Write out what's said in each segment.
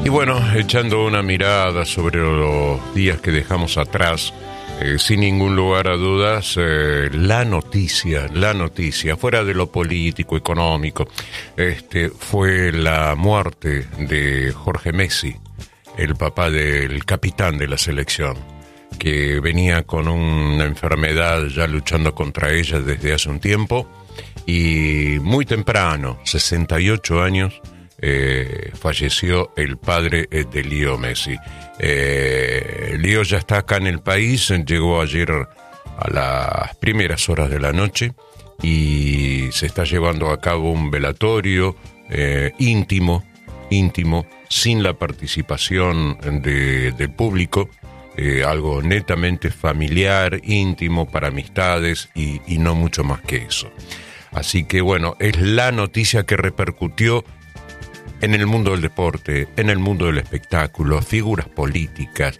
Y bueno, echando una mirada sobre los días que dejamos atrás, sin ningún lugar a dudas, la noticia, fuera de lo político, económico, fue la muerte de Jorge Messi, el papá del capitán de la selección, que venía con una enfermedad ya luchando contra ella desde hace un tiempo, y muy temprano, 68 años, falleció el padre de Leo Messi. Leo ya está acá en el país, llegó ayer a las primeras horas de la noche y se está llevando a cabo un velatorio íntimo, sin la participación del público, algo netamente familiar, íntimo, para amistades y no mucho más que eso. Así que bueno, es la noticia que repercutió en el mundo del deporte, en el mundo del espectáculo, figuras políticas,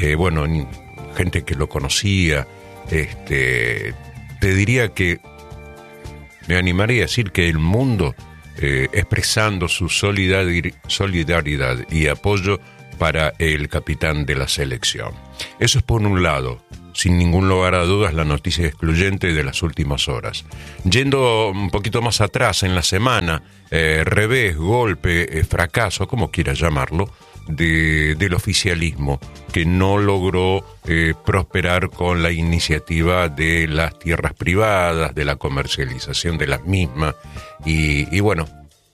gente que lo conocía. Te diría que me animaría a decir que el mundo expresando su solidaridad y apoyo para el capitán de la selección. Eso es por un lado. Sin ningún lugar a dudas, la noticia excluyente de las últimas horas. Yendo un poquito más atrás en la semana, revés, golpe, fracaso, como quieras llamarlo, del oficialismo, que no logró prosperar con la iniciativa de las tierras privadas, de la comercialización de las mismas, y bueno,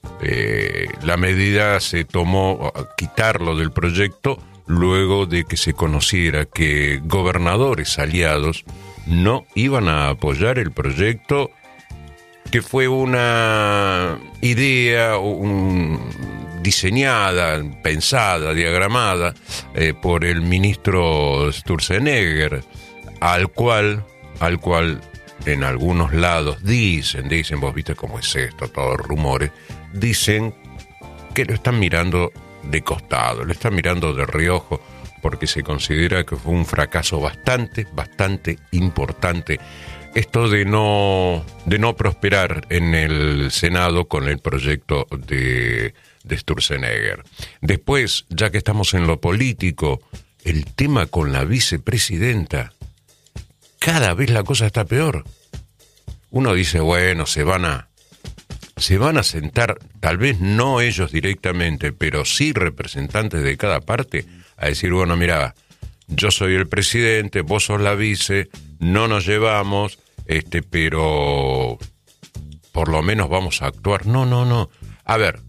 la medida se tomó, quitarlo del proyecto, luego de que se conociera que gobernadores aliados no iban a apoyar el proyecto, que fue una idea diseñada, pensada, diagramada por el ministro Sturzenegger, al cual en algunos lados dicen, vos viste cómo es esto, todos rumores, dicen que lo están mirando de costado, le están mirando de reojo, porque se considera que fue un fracaso bastante importante esto de no prosperar en el Senado con el proyecto de Sturzenegger. Después, ya que estamos en lo político, el tema con la vicepresidenta, cada vez la cosa está peor. Uno dice, bueno, se van a sentar, tal vez no ellos directamente, pero sí representantes de cada parte, a decir, bueno, mira, yo soy el presidente, vos sos la vice, no nos llevamos, pero por lo menos vamos a actuar. No. A ver,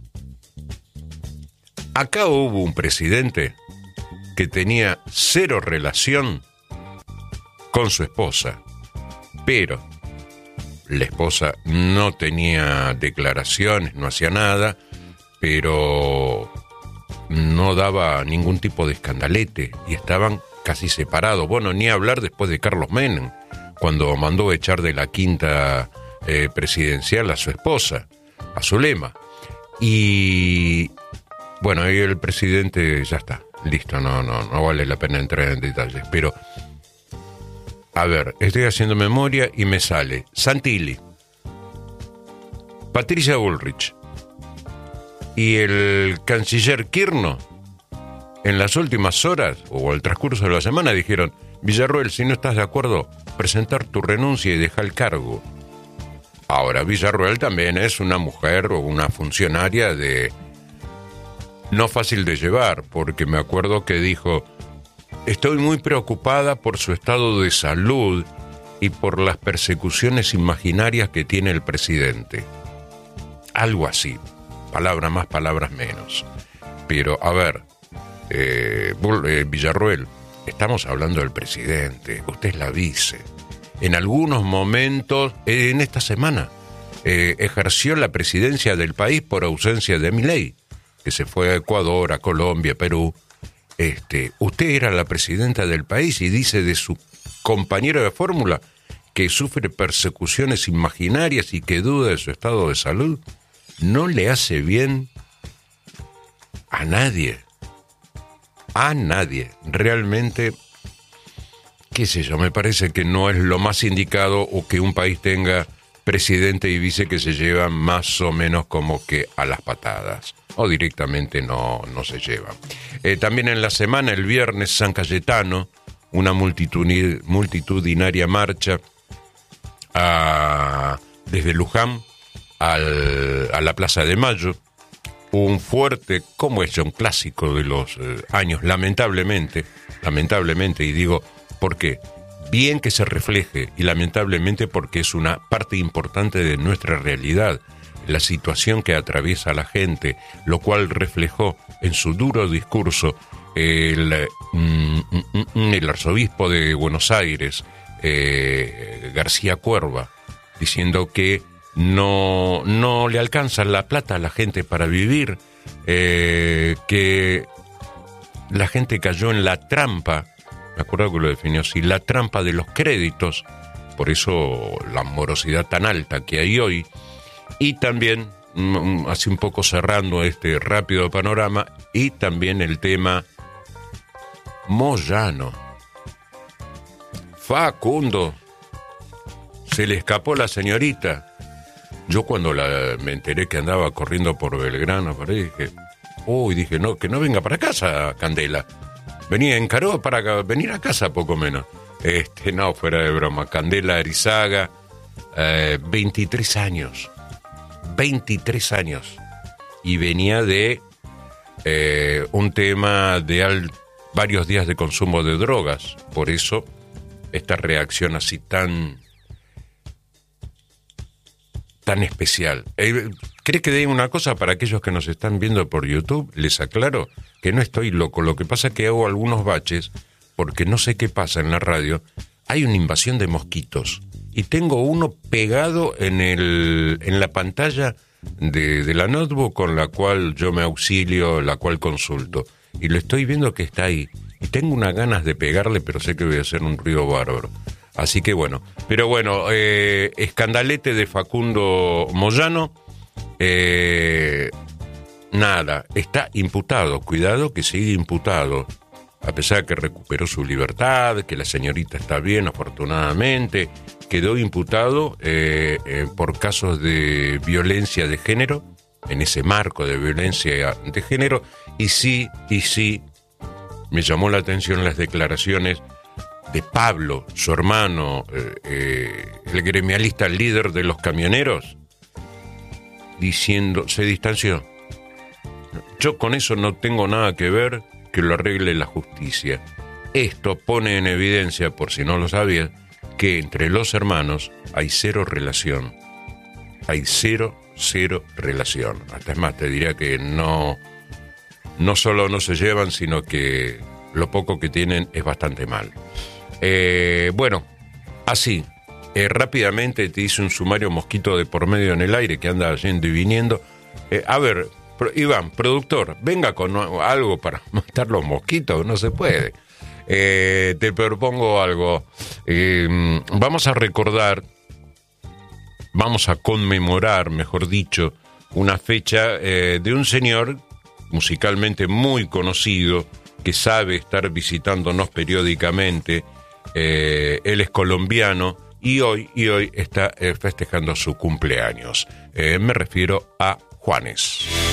acá hubo un presidente que tenía cero relación con su esposa, pero la esposa no tenía declaraciones, no hacía nada, pero no daba ningún tipo de escandalete y estaban casi separados. Bueno, ni hablar después de Carlos Menem, cuando mandó echar de la quinta presidencial a su esposa, a Zulema. Y bueno, ahí el presidente ya está, listo, no vale la pena entrar en detalles, pero a ver, estoy haciendo memoria y me sale Santilli, Patricia Bullrich y el canciller Kirchner. En las últimas horas o al transcurso de la semana dijeron: Villarroel, si no estás de acuerdo, presentar tu renuncia y dejar el cargo. Ahora, Villarroel también es una mujer o una funcionaria no fácil de llevar, porque me acuerdo que dijo: estoy muy preocupada por su estado de salud y por las persecuciones imaginarias que tiene el presidente. Algo así, palabras más, palabras menos. Pero, a ver, Villarroel, estamos hablando del presidente, usted es la vice. En algunos momentos, en esta semana, ejerció la presidencia del país por ausencia de Milei, que se fue a Ecuador, a Colombia, Perú. Usted era la presidenta del país y dice de su compañero de fórmula que sufre persecuciones imaginarias y que duda de su estado de salud. No le hace bien a nadie. Realmente, qué sé yo, me parece que no es lo más indicado o que un país tenga presidente y vice que se llevan más o menos como que a las patadas, o directamente no se llevan. También en la semana, el viernes, San Cayetano, una multitudinaria marcha desde Luján a la Plaza de Mayo, un fuerte, como es ya un clásico de los años, lamentablemente, y digo, ¿por qué? Bien que se refleje, y lamentablemente porque es una parte importante de nuestra realidad, la situación que atraviesa la gente, lo cual reflejó en su duro discurso el arzobispo de Buenos Aires, García Cuerva, diciendo que no le alcanza la plata a la gente para vivir, que la gente cayó en la trampa, me acuerdo que lo definió así, la trampa de los créditos, por eso la morosidad tan alta que hay hoy, y también, así un poco cerrando este rápido panorama, y también el tema Moyano. Facundo, se le escapó la señorita. Yo cuando me enteré que andaba corriendo por Belgrano, por ahí dije, no, que no venga para casa, Candela. Encaró para venir a casa, poco menos. No, fuera de broma. Candela Arizaga, 23 años. 23 años. Y venía de un tema de varios días de consumo de drogas. Por eso, esta reacción así tan especial. ¿Cree que diga una cosa para aquellos que nos están viendo por YouTube? Les aclaro que no estoy loco. Lo que pasa es que hago algunos baches porque no sé qué pasa en la radio. Hay una invasión de mosquitos y tengo uno pegado en la pantalla de la notebook con la cual yo me auxilio, la cual consulto. Y lo estoy viendo que está ahí. Y tengo unas ganas de pegarle, pero sé que voy a hacer un ruido bárbaro. Así que bueno. Pero bueno, escandalete de Facundo Moyano. Nada, está imputado. Cuidado que sigue imputado. A pesar de que recuperó su libertad, que la señorita está bien, afortunadamente, quedó imputado por casos de violencia de género, en ese marco de violencia de género, y sí, me llamó la atención las declaraciones de Pablo, su hermano, el gremialista, el líder de los camioneros, diciendo, se distanció. Yo con eso no tengo nada que ver, que lo arregle la justicia. Esto pone en evidencia, por si no lo sabías, que entre los hermanos hay cero relación. Hay cero relación. Hasta es más, te diría que no solo no se llevan, sino que lo poco que tienen es bastante mal. Bueno, así, rápidamente te hice un sumario mosquito de por medio en el aire que anda yendo y viniendo. A ver, Iván, productor, venga con algo para matar los mosquitos, no se puede. Te propongo algo. Vamos a recordar, vamos a conmemorar, mejor dicho, una fecha de un señor musicalmente muy conocido que sabe estar visitándonos periódicamente. Él es colombiano y hoy está festejando su cumpleaños. Me refiero a Juanes.